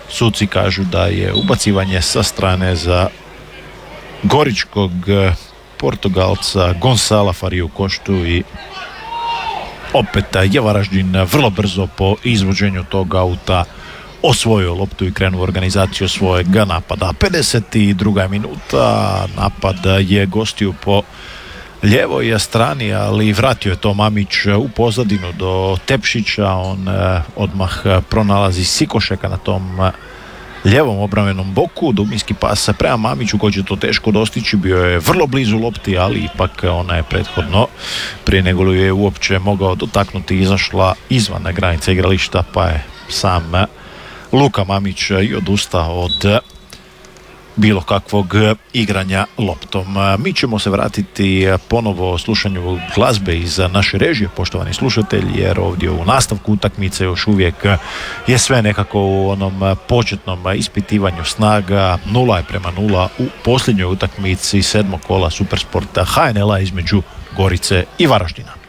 Suci kažu da je ubacivanje sa strane za goričkog Portugalca Gonçala Fariu Koštu i opet je Varaždin vrlo brzo po izvođenju tog auta osvojio loptu i krenuo organizaciju svojeg napada. 52. minuta, napad je gostio po lijevoj strani, ali vratio je to Mamić u pozadinu do Tepšića. On odmah pronalazi Sikošeka na tom lijevom obrambenom boku. Dubinski pas prema Mamiću koji će to teško dostići, bio je vrlo blizu lopti, ali ipak ona je prethodno prije nego li je uopće mogao dotaknuti izašla izvan granice igrališta, pa je sam Luka Mamić i odustao od bilo kakvog igranja loptom. Mi ćemo se vratiti ponovo slušanju glazbe iz naše režije, poštovani slušatelji, jer ovdje u nastavku utakmice još uvijek je sve nekako u onom početnom ispitivanju snaga. 0:0 u posljednjoj utakmici 7. kola Supersporta HNL-a između Gorice i Varaždina.